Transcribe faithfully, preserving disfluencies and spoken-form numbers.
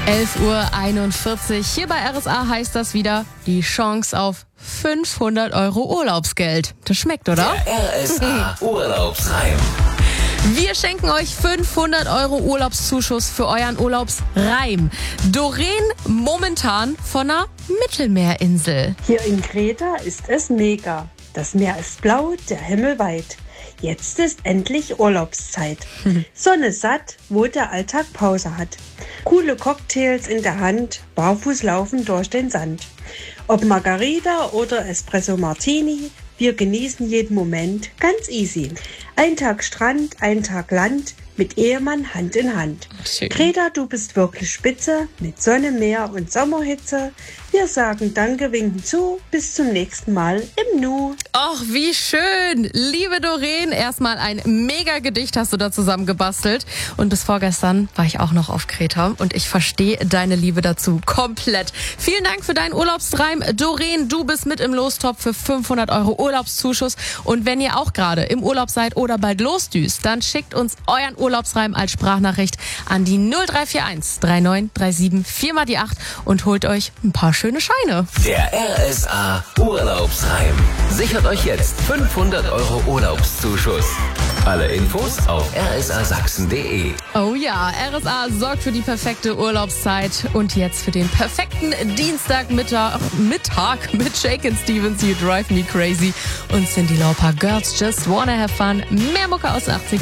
elf Uhr einundvierzig. Hier bei R S A heißt das wieder die Chance auf fünfhundert Euro Urlaubsgeld. Das schmeckt, oder? Der R S A Urlaubsreim. Wir schenken euch fünfhundert Euro Urlaubszuschuss für euren Urlaubsreim. Doreen momentan von einer Mittelmeerinsel. Hier in Kreta ist es mega. Das Meer ist blau, der Himmel weit. Jetzt ist endlich Urlaubszeit. Sonne satt, wo der Alltag Pause hat. Coole Cocktails in der Hand, barfuß laufen durch den Sand. Ob Margarita oder Espresso Martini, wir genießen jeden Moment ganz easy. Ein Tag Strand, ein Tag Land, mit Ehemann Hand in Hand. Schön. Kreta, du bist wirklich spitze, mit Sonne, Meer und Sommerhitze. Wir sagen Danke, winken zu, bis zum nächsten Mal im Nu. Och, wie schön. Liebe Doreen, erstmal ein mega Gedicht hast du da zusammen gebastelt. Und bis vorgestern war ich auch noch auf Kreta und ich verstehe deine Liebe dazu komplett. Vielen Dank für deinen Urlaubsreim. Doreen, du bist mit im Lostopf für fünfhundert Euro Urlaubszuschuss. Und wenn ihr auch gerade im Urlaub seid oder bald losdüst, dann schickt uns euren Urlaubsreim als Sprachnachricht an die null drei vier eins drei neun drei sieben vier mal die acht und holt euch ein paar schöne Scheine. Der R S A Urlaubsreim. Sichert euch jetzt fünfhundert Euro Urlaubszuschuss. Alle Infos auf r s a sachsen punkt d e. Oh ja, R S A sorgt für die perfekte Urlaubszeit und jetzt für den perfekten Dienstagmittag Mittag mit Shakin' Stevens, You Drive Me Crazy und Cyndi Lauper, Girls Just Wanna Have Fun. Mehr Mucke aus den achtzigern.